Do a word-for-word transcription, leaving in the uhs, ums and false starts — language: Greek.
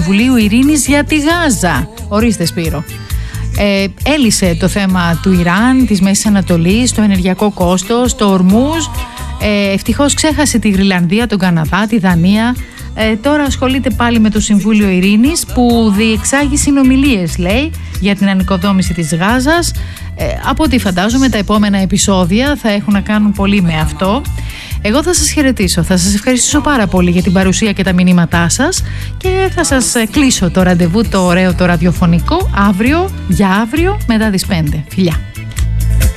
Συμβουλίου Ειρήνης για τη Γάζα. Ορίστε, Σπύρο. Ε, έλυσε το θέμα του Ιράν, της Μέσης Ανατολής, το ενεργειακό κόστος, το Ορμούζ. Ε, ευτυχώς ξέχασε τη Γρυλανδία, τον Καναδά, τη Δανία. Ε, τώρα ασχολείται πάλι με το Συμβούλιο Ειρήνης που διεξάγει συνομιλίες, λέει, για την ανοικοδόμηση της Γάζας. Ε, από ό,τι φαντάζομαι τα επόμενα επεισόδια θα έχουν να κάνουν πολύ με αυτό. Εγώ θα σας χαιρετήσω, θα σας ευχαριστήσω πάρα πολύ για την παρουσία και τα μηνύματά σας και θα σας κλείσω το ραντεβού το ωραίο το ραδιοφωνικό αύριο, για αύριο μετά τις πέντε. Φιλιά!